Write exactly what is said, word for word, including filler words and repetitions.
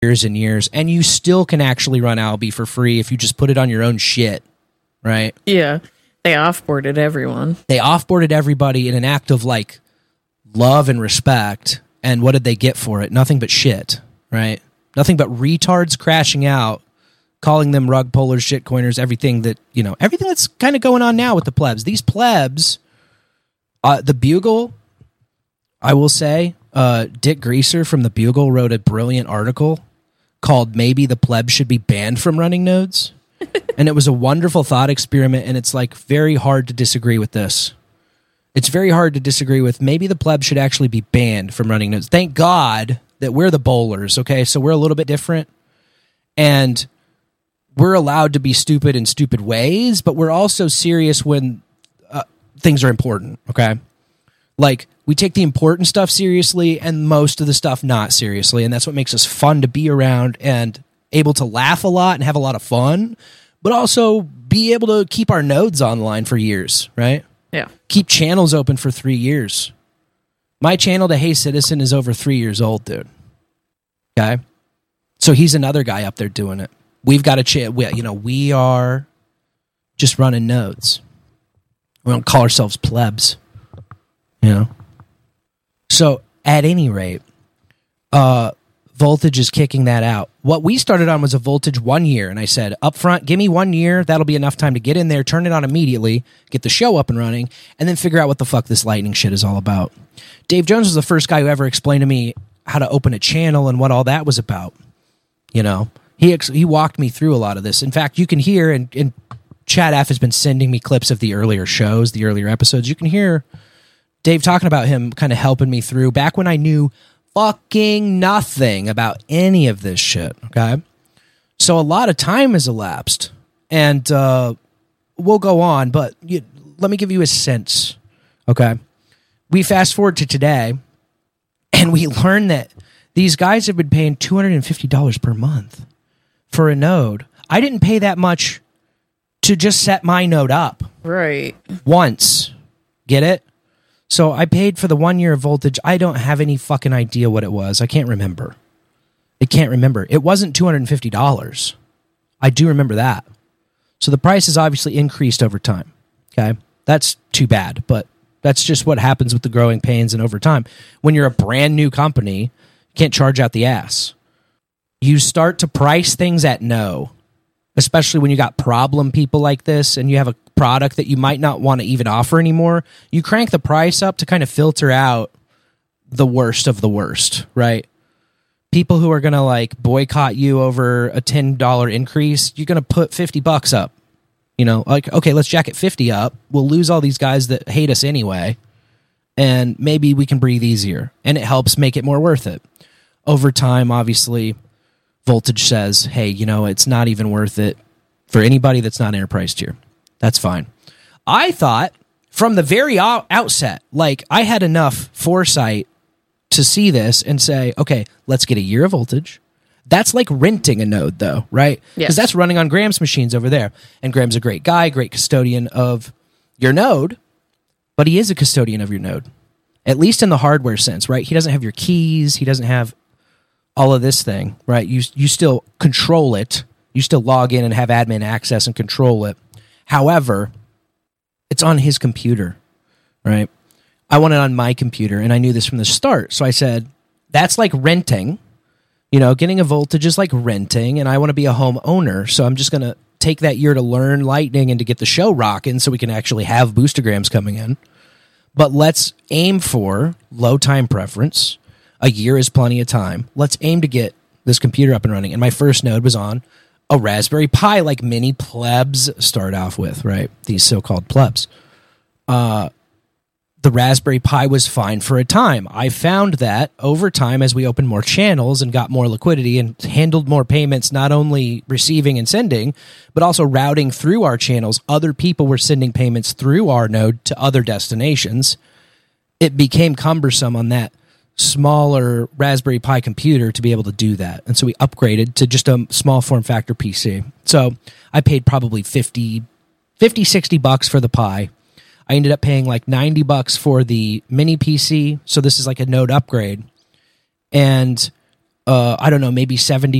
years and years, and you still can actually run Alby for free if you just put it on your own shit, right? Yeah, they offboarded everyone. They offboarded everybody in an act of like love and respect, and what did they get for it? Nothing but shit, right? Nothing but retards crashing out, calling them rug pullers, shitcoiners, everything that, you know, everything that's kind of going on now with the plebs. These plebs, uh, the Bugle, I will say, uh, Dick Greaser from the Bugle wrote a brilliant article called Maybe the Plebs Should Be Banned from Running Nodes. And it was a wonderful thought experiment, and it's like very hard to disagree with this. It's very hard to disagree with maybe the plebs should actually be banned from running nodes. Thank God that we're the bowlers, okay? So we're a little bit different, and we're allowed to be stupid in stupid ways, but we're also serious when uh, things are important, okay? Like, we take the important stuff seriously and most of the stuff not seriously, and that's what makes us fun to be around and able to laugh a lot and have a lot of fun, but also be able to keep our nodes online for years, right? Yeah. Keep channels open for three years. My channel to Hey Citizen is over three years old, dude. Okay? So he's another guy up there doing it. We've got a chance. You know, we are just running nodes. We don't call ourselves plebs. You know? So, at any rate, uh, Voltage is kicking that out. What we started on was a Voltage one year, and I said, up front, give me one year. That'll be enough time to get in there, turn it on immediately, get the show up and running, and then figure out what the fuck this lightning shit is all about. Dave Jones was the first guy who ever explained to me how to open a channel and what all that was about. You know, he ex- he walked me through a lot of this. In fact, you can hear, and, and Chad F has been sending me clips of the earlier shows, the earlier episodes. You can hear Dave talking about him kind of helping me through back when I knew fucking nothing about any of this shit, okay? So a lot of time has elapsed, and uh, we'll go on, but you, let me give you a sense, okay? We fast forward to today, and we learn that these guys have been paying two hundred fifty dollars per month for a node. I didn't pay that much to just set my node up. Right. Once. Get it? So I paid for the one year of Voltage. I don't have any fucking idea what it was. I can't remember. I can't remember. It wasn't two hundred fifty dollars. I do remember that. So the price has obviously increased over time. Okay? That's too bad, but that's just what happens with the growing pains and over time. When you're a brand new company, you can't charge out the ass. You start to price things at no, especially when you got problem people like this and you have a product that you might not want to even offer anymore. You crank the price up to kind of filter out the worst of the worst, right? People who are going to like boycott you over a ten dollars increase, you're going to put fifty bucks up. You know, like, okay, let's jack it fifty up. We'll lose all these guys that hate us anyway, and maybe we can breathe easier, and it helps make it more worth it. Over time, obviously, Voltage says, hey, you know, it's not even worth it for anybody that's not enterprise tier. That's fine. I thought from the very outset, like, I had enough foresight to see this and say, okay, let's get a year of Voltage. That's like renting a node, though, right? Because Yes. that's running on Graham's machines over there. And Graham's a great guy, great custodian of your node, but he is a custodian of your node, at least in the hardware sense, right? He doesn't have your keys. He doesn't have all of this thing, right? You, you still control it. You still log in and have admin access and control it. However, it's on his computer, right? I want it on my computer, and I knew this from the start. So I said, that's like renting. You know, getting a Voltage is like renting, and I want to be a homeowner, so I'm just going to take that year to learn Lightning and to get the show rocking so we can actually have boostergrams coming in. But let's aim for low time preference. A year is plenty of time. Let's aim to get this computer up and running. And my first node was on a Raspberry Pi, like many plebs start off with, right? These so-called plebs. Uh, the Raspberry Pi was fine for a time. I found that over time, as we opened more channels and got more liquidity and handled more payments, not only receiving and sending, but also routing through our channels, other people were sending payments through our node to other destinations. It became cumbersome on that smaller Raspberry Pi computer to be able to do that. And so we upgraded to just a small form factor P C. So I paid probably fifty, fifty, sixty bucks for the Pi. I ended up paying like ninety bucks for the mini P C. So this is like a node upgrade. And uh, I don't know, maybe seventy